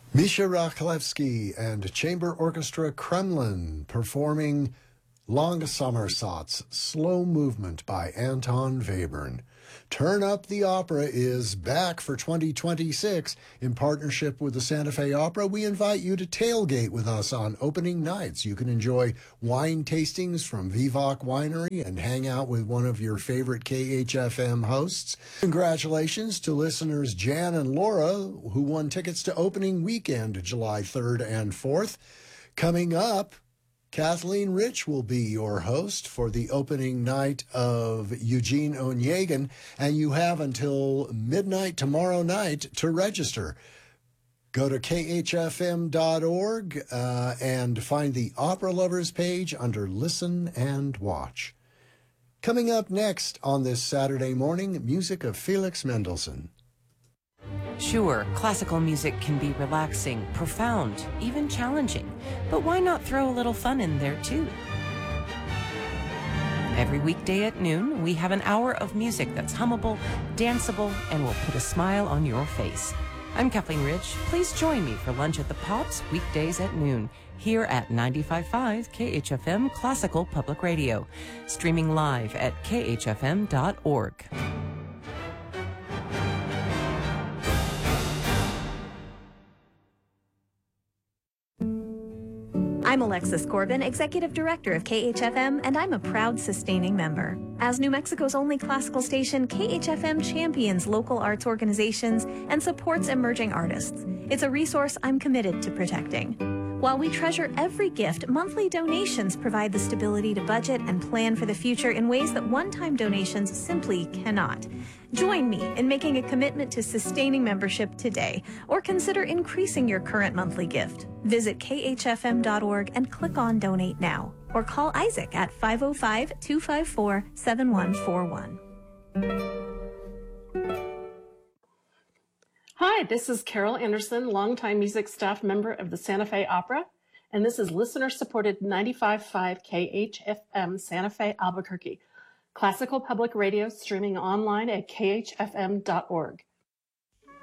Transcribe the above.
Misha Raklevsky and Chamber Orchestra Kremlin performing Lange Sommersatz, Slow Movement by Anton Webern. Turn Up the Opera is back for 2026. In partnership with the Santa Fe Opera, we invite you to tailgate with us on opening nights. You can enjoy wine tastings from Vivac Winery and hang out with one of your favorite KHFM hosts. Congratulations to listeners Jan and Laura, who won tickets to opening weekend, July 3rd and 4th. Coming up, Kathleen Rich will be your host for the opening night of Eugene Onegin, and you have until midnight tomorrow night to register. Go to khfm.org and find the Opera Lovers page under Listen and Watch. Coming up next on this Saturday morning, music of Felix Mendelssohn. Sure, classical music can be relaxing, profound, even challenging, but why not throw a little fun in there too? Every weekday at noon, we have an hour of music that's hummable, danceable, and will put a smile on your face. I'm Kathleen Rich. Please join me for lunch at the Pops weekdays at noon here at 95.5 KHFM Classical Public Radio, streaming live at khfm.org. I'm Alexis Corbin, Executive Director of KHFM, and I'm a proud sustaining member. As New Mexico's only classical station, KHFM champions local arts organizations and supports emerging artists. It's a resource I'm committed to protecting. While we treasure every gift, monthly donations provide the stability to budget and plan for the future in ways that one-time donations simply cannot. Join me in making a commitment to sustaining membership today, or consider increasing your current monthly gift. Visit khfm.org and click on Donate Now, or call Isaac at 505-254-7141. Hi, this is Carol Anderson, longtime music staff member of the Santa Fe Opera, and this is listener-supported 95.5 KHFM Santa Fe Albuquerque, classical public radio streaming online at khfm.org.